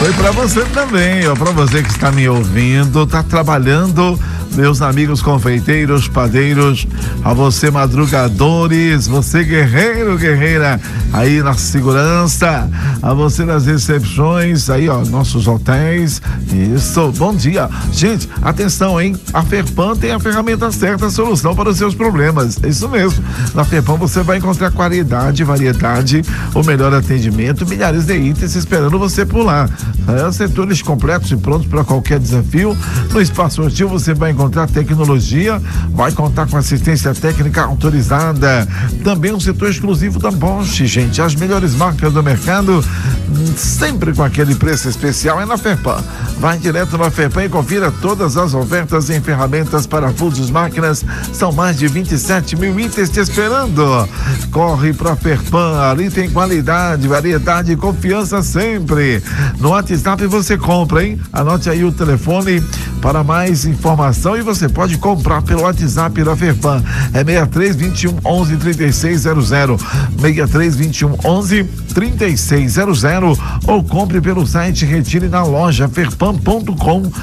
Foi pra você também, ó, pra você que está me ouvindo, tá trabalhando, meus amigos confeiteiros, padeiros, a você madrugadores, você guerreiro, guerreira, aí na segurança, a você nas recepções, aí ó, nossos hotéis, isso, bom dia. Gente, atenção, hein, a Ferpan tem a ferramenta certa, a solução para os seus problemas, é isso mesmo, na Ferpan você vai encontrar qualidade, variedade, o melhor atendimento, milhares de itens esperando você por lá. Setores completos e prontos para qualquer desafio. No Espaço Hostil você vai encontrar tecnologia, vai contar com assistência técnica autorizada, também um setor exclusivo da Bosch, gente, as melhores marcas do mercado, sempre com aquele preço especial, é na Ferpan. Vai direto na Ferpan e confira todas as ofertas em ferramentas, parafusos, máquinas, são mais de 27 mil itens te esperando. Corre pra Ferpan, ali tem qualidade, variedade e confiança sempre. No WhatsApp você compra, hein? Anote aí o telefone para mais informação e você pode comprar pelo WhatsApp da Ferpan. É 6321 11 3600, 6321 11 3600, ou compre pelo site, retire na loja ferpan.com.br,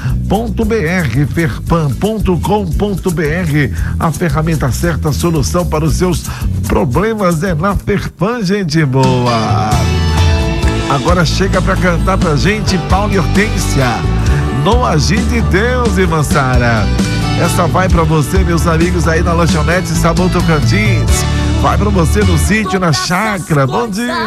ferpan.com.br. A ferramenta certa, a solução para os seus problemas é na Ferpan, gente boa. Agora chega pra cantar pra gente Paulo e Hortência, No Agite Deus, irmã Sara. Essa vai pra você, meus amigos aí na lanchonete Sabão Tocantins. Vai pra você no sítio, na chácara. Bom dia.